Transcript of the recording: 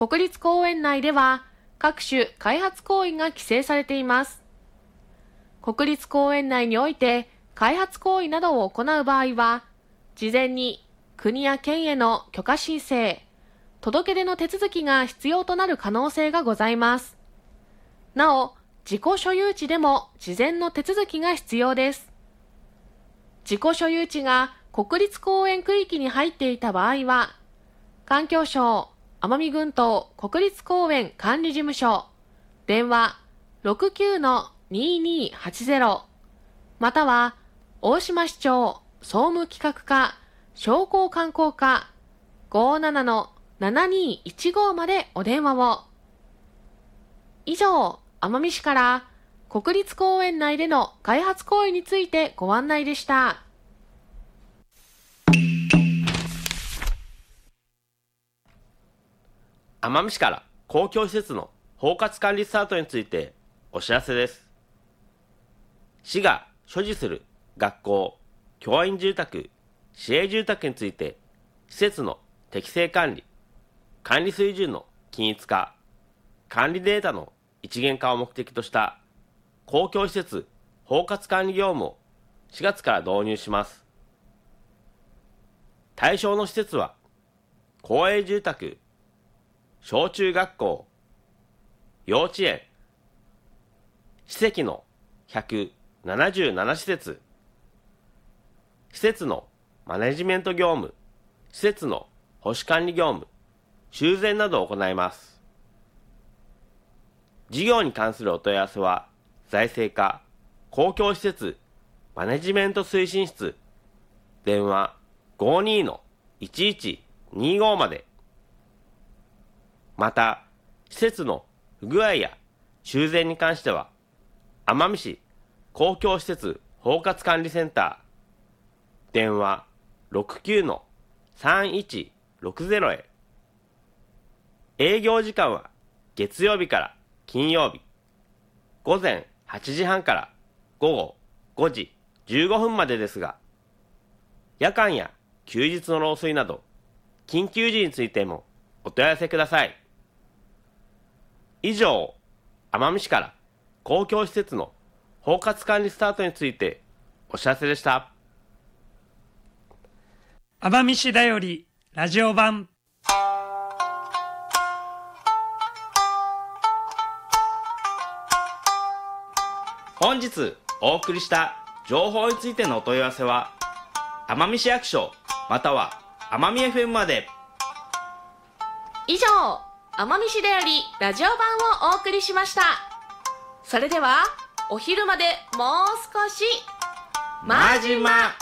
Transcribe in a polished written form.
国立公園内では各種開発行為が規制されています。国立公園内において開発行為などを行う場合は、事前に国や県への許可申請、届け出の手続きが必要となる可能性がございます。なお、自己所有地でも事前の手続きが必要です。自己所有地が国立公園区域に入っていた場合は、環境省奄美群島国立公園管理事務所、電話 69-2280 または大島市長総務企画課商工観光課 57-7215 までお電話を。以上、奄美市から国立公園内での開発行為についてご案内でした。 奄美市から公共施設の包括管理スタートについてお知らせです。市が所持する学校、教員住宅、市営住宅について施設の適正管理、管理水準の均一化、管理データの一元化を目的とした公共施設包括管理業務を4月から導入します。対象の施設は公営住宅、小中学校、幼稚園、施設の177施設、施設のマネジメント業務、施設の保守管理業務、修繕などを行います。事業に関するお問い合わせは、財政課、公共施設、マネジメント推進室、電話 52-1125 まで。また、施設の不具合や修繕に関しては、奄美市公共施設包括管理センター、電話 69-3160 へ。営業時間は月曜日から金曜日、午前8時半から午後5時15分までですが、夜間や休日の漏水など、緊急時についてもお問い合わせください。以上、奄美市から公共施設の包括管理スタートについてお知らせでした。 奄美市だよりラジオ版。 本日お送りした情報についてのお問い合わせは、奄美市役所または奄美 FM まで。 以上、奄美市だよりラジオ版をお送りしました。それではお昼までもう少しマジマ